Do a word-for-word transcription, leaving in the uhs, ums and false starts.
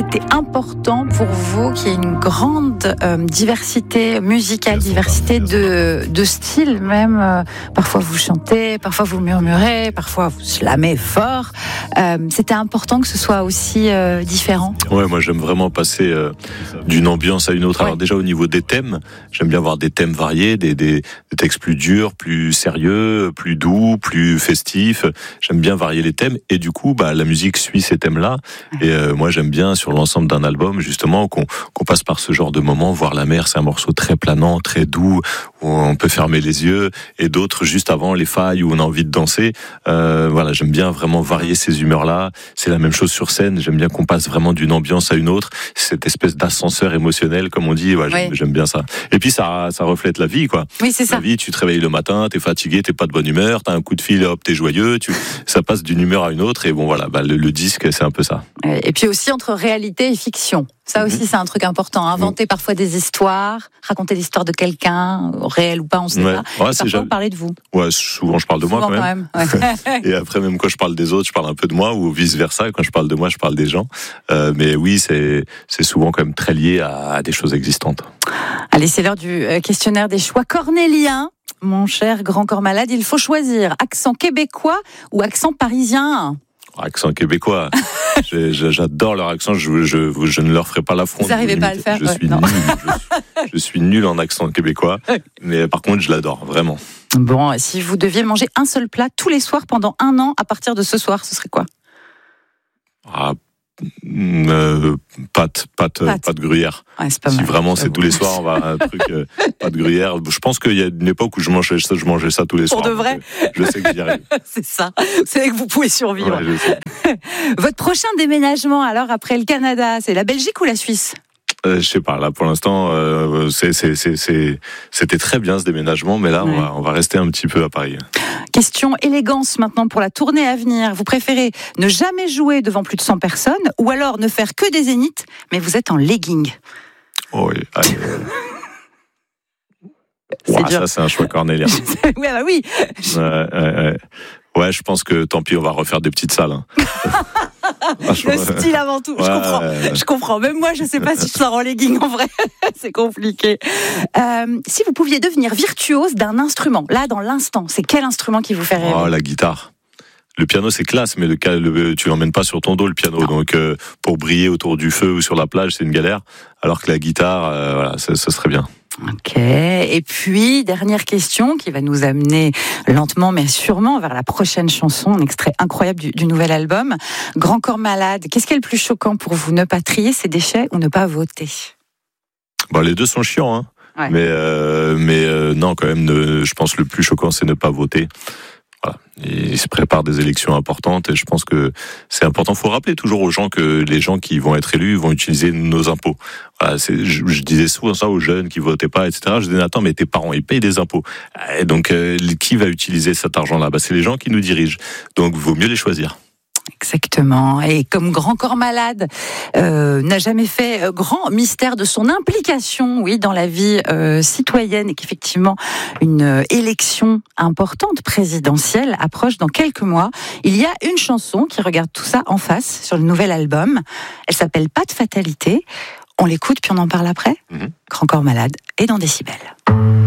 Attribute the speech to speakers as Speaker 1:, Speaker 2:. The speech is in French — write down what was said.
Speaker 1: c'était important pour vous qu'il y ait une grande euh, diversité musicale, diversité de, de styles même. Euh, parfois vous chantez, parfois vous murmurez, parfois vous slamez fort. Euh, c'était important que ce soit aussi euh, différent.
Speaker 2: Ouais, moi j'aime vraiment passer euh, d'une ambiance à une autre. Alors
Speaker 1: ouais.
Speaker 2: déjà au niveau des thèmes, j'aime bien avoir des thèmes variés, des, des, des textes plus durs, plus sérieux, plus doux, plus festifs. J'aime bien varier les thèmes et du coup, bah la musique suit ces thèmes-là. Et euh, moi j'aime bien sur l'ensemble d'un album justement qu'on, qu'on passe par ce genre de moments. Voir la mer, c'est un morceau très planant, très doux, où on peut fermer les yeux, et d'autres juste avant les failles où on a envie de danser. Euh, voilà, j'aime bien vraiment varier ces humeurs-là. C'est la même chose sur scène. J'aime bien qu'on passe vraiment d'une ambiance à une autre. Cette espèce d'ascenseur émotionnel, comme on dit. Ouais, j'aime,
Speaker 1: oui.
Speaker 2: j'aime bien ça. Et puis ça, ça reflète la vie, quoi.
Speaker 1: Oui, c'est ça.
Speaker 2: La vie, tu te réveilles le matin, t'es fatigué, t'es pas de bonne humeur, t'as un coup de fil, hop, t'es joyeux. Tu, ça passe d'une humeur à une autre. Et bon, voilà, bah, le, le disque, c'est un peu ça.
Speaker 1: Et puis aussi entre réalité et fiction. Ça aussi, c'est un truc important. Inventer parfois des histoires, raconter l'histoire de quelqu'un, réel ou pas, on sait
Speaker 2: ouais.
Speaker 1: pas.
Speaker 2: Ouais,
Speaker 1: et parfois,
Speaker 2: jamais...
Speaker 1: parler de vous.
Speaker 2: Ouais, souvent je parle de
Speaker 1: souvent
Speaker 2: moi quand même.
Speaker 1: Quand même. Ouais.
Speaker 2: Et après, même quand je parle des autres, je parle un peu de moi, ou vice versa. Quand je parle de moi, je parle des gens. Euh, mais oui, c'est c'est souvent quand même très lié à, à des choses existantes.
Speaker 1: Allez, c'est l'heure du questionnaire des choix cornéliens. Mon cher grand corps malade, il faut choisir accent québécois ou accent parisien.
Speaker 2: Accent québécois. J'adore leur accent. Je, je, je ne leur ferai pas l'affront.
Speaker 1: Vous n'arrivez pas à le faire.
Speaker 2: Je
Speaker 1: ouais,
Speaker 2: suis
Speaker 1: non.
Speaker 2: nul. Je, je suis nul en accent québécois. Mais par contre, je l'adore vraiment.
Speaker 1: Bon, si vous deviez manger un seul plat tous les soirs pendant un an à partir de ce soir, ce serait quoi?
Speaker 2: Ah, euh, pâte, pâte, pâte, pâte gruyère.
Speaker 1: Ouais, c'est pas
Speaker 2: si
Speaker 1: mal,
Speaker 2: vraiment c'est tous les soirs, on va un truc euh, pâte gruyère. Je pense qu'il y a une époque où je mangeais ça, je mangeais ça tous les
Speaker 1: Pour
Speaker 2: soirs.
Speaker 1: Pour de vrai.
Speaker 2: Donc, euh, je sais que j'y arrive.
Speaker 1: C'est ça. Vous savez que vous pouvez survivre.
Speaker 2: Ouais, je sais.
Speaker 1: Votre prochain déménagement, alors après le Canada, c'est la Belgique ou la Suisse?
Speaker 2: Euh, je sais pas, là pour l'instant euh, c'est, c'est, c'est, c'est, c'était très bien ce déménagement, mais là ouais. on, va, on va rester un petit peu à Paris.
Speaker 1: Question élégance maintenant pour la tournée à venir. Vous préférez ne jamais jouer devant plus de cent personnes ou alors ne faire que des zéniths, mais vous êtes en legging?
Speaker 2: Oh oui, allez. Wow, ça c'est un choix cornélien.
Speaker 1: Oui, bah oui.
Speaker 2: Ouais, ouais, ouais. ouais, je pense que tant pis, on va refaire des petites salles. Hein.
Speaker 1: Le style avant tout, ouais, je comprends. Ouais. Je comprends. Même moi, je sais pas si je sors en legging en vrai. C'est compliqué. Euh, si vous pouviez devenir virtuose d'un instrument, là, dans l'instant, c'est quel instrument qui vous fait rêver?
Speaker 2: Oh, la guitare. Le piano, c'est classe, mais le, le, tu l'emmènes pas sur ton dos, le piano. Non. Donc, euh, pour briller autour du feu ou sur la plage, c'est une galère. Alors que la guitare, euh, voilà, ça, ça serait bien.
Speaker 1: Ok. Et puis, dernière question qui va nous amener lentement mais sûrement vers la prochaine chanson, un extrait incroyable du, du nouvel album. Grand corps malade, qu'est-ce qui est le plus choquant pour vous? Ne pas trier ses déchets ou ne pas voter?
Speaker 2: Bon, les deux sont chiants, hein.
Speaker 1: Ouais.
Speaker 2: Mais, euh, mais euh, non, quand même, ne, je pense que le plus choquant, c'est ne pas voter. Voilà. Il se prépare des élections importantes et je pense que c'est important. Il faut rappeler toujours aux gens que les gens qui vont être élus vont utiliser nos impôts. Voilà, c'est, je, je disais souvent ça aux jeunes qui votaient pas, et cetera. Je disais, attends, mais tes parents, ils payent des impôts. Et donc, euh, qui va utiliser cet argent-là? Bah, c'est les gens qui nous dirigent. Donc, il vaut mieux les choisir.
Speaker 1: Exactement. Et comme Grand Corps Malade euh, n'a jamais fait euh, grand mystère de son implication, oui, dans la vie euh, citoyenne, et qu'effectivement une euh, élection importante présidentielle approche dans quelques mois, il y a une chanson qui regarde tout ça en face sur le nouvel album. Elle s'appelle Pas de fatalité. On l'écoute puis on en parle après. Mmh. Grand Corps Malade et dans Décibel.